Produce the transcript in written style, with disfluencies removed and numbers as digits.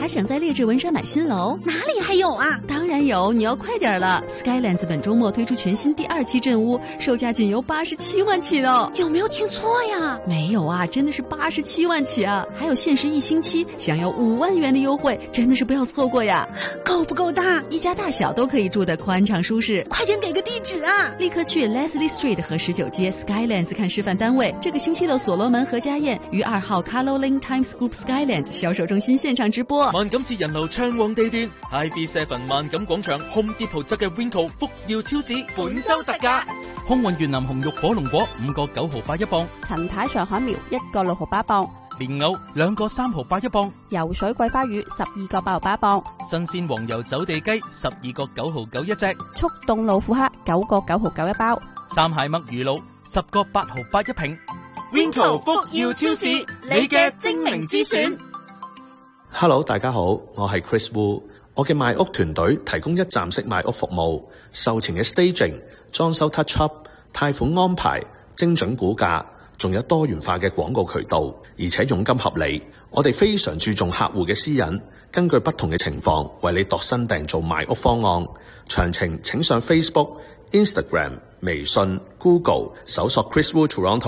想在劣质文山买新楼？ 哪里还有啊？ 当然有，你要快点了。Skylands 本周末推出全新第2期镇屋，售价仅由87万起呢。 有没有听错呀？ 没有啊，真的是87万起啊！还有限时1星期，享有5万元的优惠，真的是不要错过呀！ 够不够大？ 一家大小都可以住得宽敞舒适。 快点给个地址啊！ 立刻去 Leslie Street 和19街 Skylands 看示范單位。這個星期六所羅門何家宴於2號 Carlo Lane Times Group Skylands 銷售中心現場直播。 萬錦市人流暢旺地段 ，HiV7 萬錦廣場 Home Depot 側嘅 Winco 福耀超市本周特價，空運越南紅肉火龍果5個9毫8一磅， 陳太上海苗1個6毫8磅， 蓮藕2個3毫8一磅， 游水桂花魚12個8毫8一磅， 新鮮黃油走地雞12個9毫9一隻， 速凍老虎蝦9個9毫9一包， 三蟹麥魚露10個8毫8一瓶。Winco 福耀超市，你嘅精明之選。 Hello， 大家好，我係 Chris Wu。我嘅賣屋團隊提供一站式賣屋服務，售前嘅 staging、裝修 touch up、貸款安排、精準估價，仲有多元化嘅廣告渠道，而且佣金合理。我哋非常注重客戶嘅私隱，根據不同嘅情況為你度身訂造賣屋方案。詳情請上 Facebook、Instagram、微信、Google 搜索 Chris Wu Toronto。